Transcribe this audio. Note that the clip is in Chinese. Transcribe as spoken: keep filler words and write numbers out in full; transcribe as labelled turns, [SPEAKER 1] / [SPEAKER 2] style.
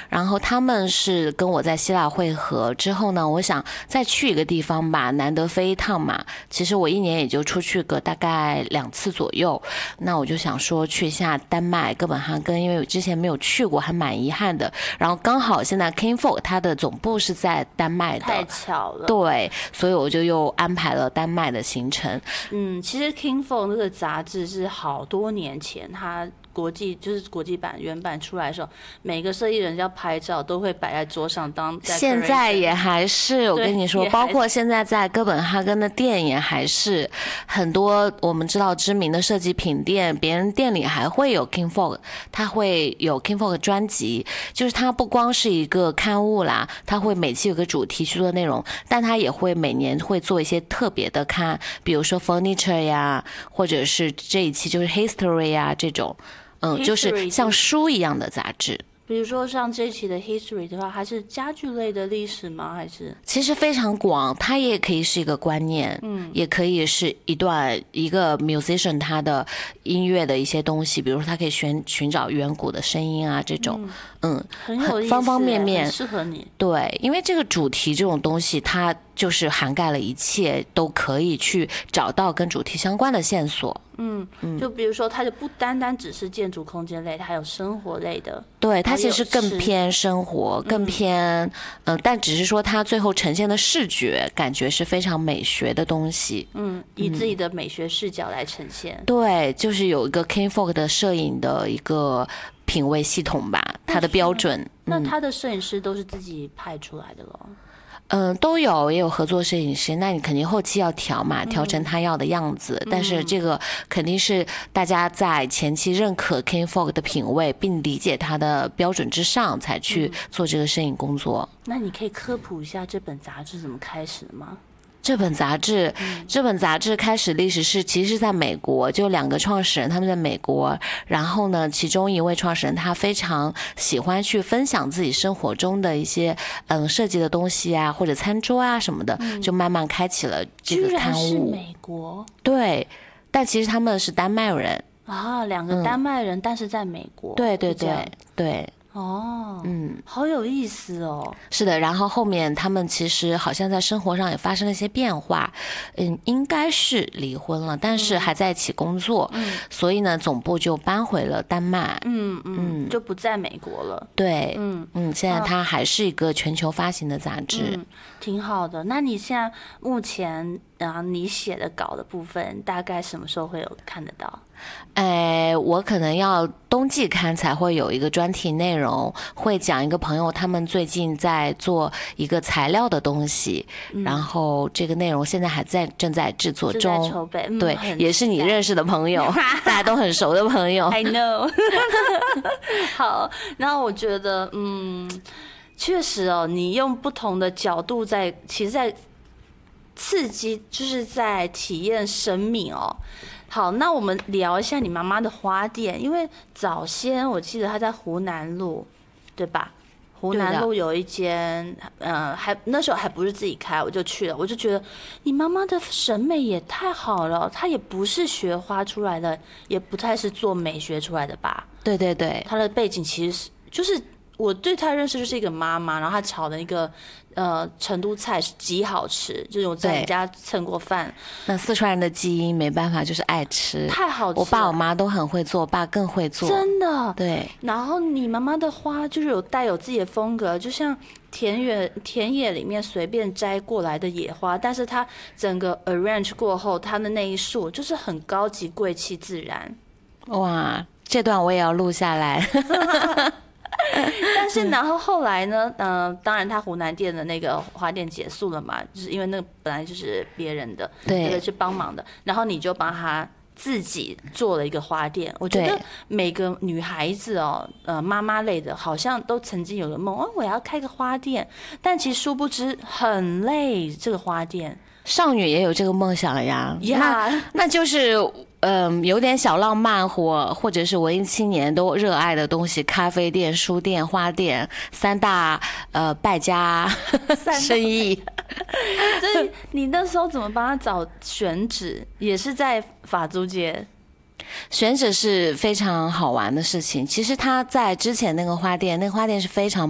[SPEAKER 1] 然后他们是跟我在希腊会合之后呢，我想再去一个地方吧，难得飞一趟嘛。其实我一年也就出去个大概两次左右，那我就想说去一下丹麦哥本哈根，因为我之前没有去过，还蛮遗憾的。然后刚好现在 Kingfolk 它的总部是在丹麦的，
[SPEAKER 2] 太巧了。
[SPEAKER 1] 对，所以我就又安排了丹麦的行程。
[SPEAKER 2] 嗯，其实 Kingfolk 这个杂志是好多年前它国际就是国际版原版出来的时候，每个设计人要拍照都会摆在桌上当 decoration。
[SPEAKER 1] 现在也还是，我跟你说，包括现在在哥本哈根的店也还是很多我们知道知名的设计品店，别人店里还会有 Kingfolk， 它会有 Kingfolk 专辑，就是它不光是一个刊物啦，它会每期有个主题去做内容，但它也会每年会做一些特别的刊，比如说 furniture 呀，或者是这一期就是 history 呀这种。嗯，就是像书一样的杂志。
[SPEAKER 2] 比如说像这一期的 history 的话，它是家具类的历史吗？还是
[SPEAKER 1] 其实非常广，它也可以是一个观念，嗯，也可以是一段一个 musician 他的音乐的一些东西，比如说他可以寻寻找远古的声音啊这种，嗯，嗯
[SPEAKER 2] 很有意思，
[SPEAKER 1] 方方面面
[SPEAKER 2] 很适合你。
[SPEAKER 1] 对，因为这个主题这种东西，它就是涵盖了一切，都可以去找到跟主题相关的线索。
[SPEAKER 2] 嗯，就比如说，它就不单单只是建筑空间类，它还有生活类的。
[SPEAKER 1] 对，它其实更偏生活，更偏，嗯、呃，但只是说它最后呈现的视觉感觉是非常美学的东西。
[SPEAKER 2] 嗯，以自己的美学视角来呈现。嗯、
[SPEAKER 1] 对，就是有一个 Kingfolk 的摄影的一个品味系统吧，它的标准。
[SPEAKER 2] 那他的摄影师都是自己派出来的咯？
[SPEAKER 1] 嗯，都有，也有合作摄影师，那你肯定后期要调嘛，调成他要的样子。嗯、但是这个肯定是大家在前期认可 Kingfolk 的品味，并理解他的标准之上，才去做这个摄影工作。
[SPEAKER 2] 嗯、那你可以科普一下这本杂志怎么开始的吗？
[SPEAKER 1] 这本杂志，嗯、这本杂志开始历史是其实是在美国，就两个创始人他们在美国，然后呢，其中一位创始人他非常喜欢去分享自己生活中的一些嗯设计的东西啊，或者餐桌啊什么的，嗯、就慢慢开启了这个刊物。
[SPEAKER 2] 居然是美国？
[SPEAKER 1] 对，但其实他们是丹麦人
[SPEAKER 2] 啊，两个丹麦人，嗯、但是在美国。
[SPEAKER 1] 对对对对。
[SPEAKER 2] 哦，嗯，好有意思哦。
[SPEAKER 1] 是的，然后后面他们其实好像在生活上也发生了一些变化，嗯，应该是离婚了，但是还在一起工作，嗯，所以呢，总部就搬回了丹麦，
[SPEAKER 2] 嗯嗯，就不在美国了。
[SPEAKER 1] 对，嗯嗯，现在它还是一个全球发行的杂志，
[SPEAKER 2] 嗯，挺好的。那你现在目前啊，你写的稿的部分，大概什么时候会有看得到？
[SPEAKER 1] 哎，我可能要冬季刊才会有一个专题内容，会讲一个朋友他们最近在做一个材料的东西，嗯、然后这个内容现在还在正在制作中，
[SPEAKER 2] 筹备，嗯、
[SPEAKER 1] 对，也是你认识的朋友，大家都很熟的朋友。
[SPEAKER 2] I know 。好，然后我觉得，嗯，确实哦，你用不同的角度在，其实在刺激，就是在体验生命哦。好，那我们聊一下你妈妈的花店，因为早先我记得她在湖南路，对吧？湖南路有一间，呃，还那时候还不是自己开，我就去了，我就觉得你妈妈的审美也太好了，她也不是学花出来的，也不太是做美学出来的吧？
[SPEAKER 1] 对对对，
[SPEAKER 2] 她的背景其实是就是。我对她认识就是一个妈妈，然后她炒的一个呃成都菜是极好吃，就是我在你家蹭过饭。
[SPEAKER 1] 那四川人的基因没办法，就是爱吃，
[SPEAKER 2] 太好吃了。
[SPEAKER 1] 我爸我妈都很会做，我爸更会做，
[SPEAKER 2] 真的。
[SPEAKER 1] 对。
[SPEAKER 2] 然后你妈妈的花就是有带有自己的风格，就像田园田野里面随便摘过来的野花，但是它整个 arrange 过后，它的那一束就是很高级、贵气、自然。
[SPEAKER 1] 哇，这段我也要录下来。
[SPEAKER 2] 但是然后后来呢，嗯、呃，当然他湖南店的那个花店结束了嘛，就是因为那个本来就是别人的，对，去帮忙的，然后你就帮他自己做了一个花店。我觉得每个女孩子哦，呃，妈妈类的，好像都曾经有个梦，哦，我要开个花店，但其实殊不知很累，这个花店。
[SPEAKER 1] 少女也有这个梦想呀，
[SPEAKER 2] 呀，
[SPEAKER 1] 那那就是嗯，有点小浪漫或或者是文艺青年都热爱的东西，咖啡店、书店、花店三大呃败家生意。
[SPEAKER 2] 所以你那时候怎么帮他找选址？也是在法租界。
[SPEAKER 1] 选址是非常好玩的事情。其实他在之前那个花店，那个花店是非常